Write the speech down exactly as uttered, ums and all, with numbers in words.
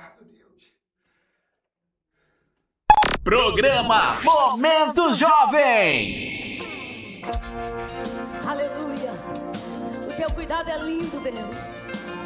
Obrigado, Deus. Programa Momento Jovem. Aleluia. O teu cuidado é lindo, Deus.